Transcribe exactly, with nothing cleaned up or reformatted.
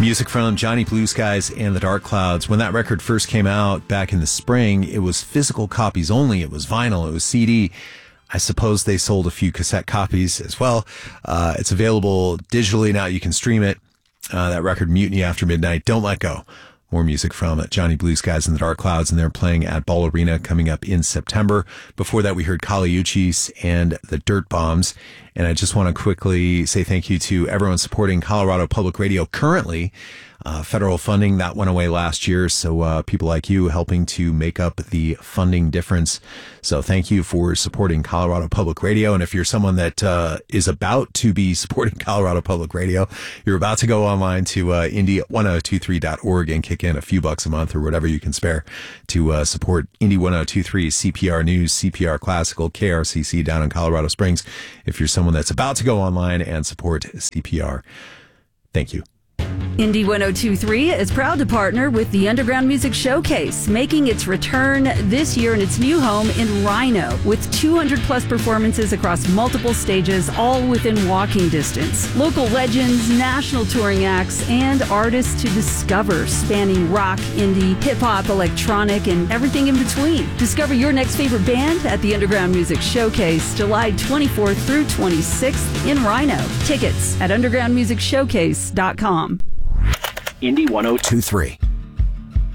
Music from Johnny Blue Skies and the Dark Clouds. When that record first came out back in the spring, it was physical copies only. It was vinyl. It was C D. I suppose they sold a few cassette copies as well. Uh, it's available digitally now. You can stream it. Uh, that record, Mutiny After Midnight, Don't Let Go. More music from Johnny Blue Skies and the Dark Clouds, and they're playing at Ball Arena coming up in September. Before that, we heard Kali Uchis and the Dirt Bombs. And I just want to quickly say thank you to everyone supporting Colorado Public Radio currently. Uh, federal funding, that went away last year. So uh, people like you helping to make up the funding difference. So thank you for supporting Colorado Public Radio. And if you're someone that uh, is about to be supporting Colorado Public Radio, you're about to go online to uh, Indy ten twenty-three dot org and kick in a few bucks a month or whatever you can spare to uh, support Indy ten twenty-three, C P R News, C P R Classical, K R C C down in Colorado Springs. If you're someone that's about to go online and support C P R, thank you. Indy ten twenty-three is proud to partner with the Underground Music Showcase, making its return this year in its new home in Rhino, with two hundred plus performances across multiple stages, all within walking distance. Local legends, national touring acts, and artists to discover, spanning rock, indie, hip-hop, electronic, and everything in between. Discover your next favorite band at the Underground Music Showcase, July twenty-fourth through twenty-sixth in Rhino. Tickets at underground music showcase dot com. Indy ten twenty-three.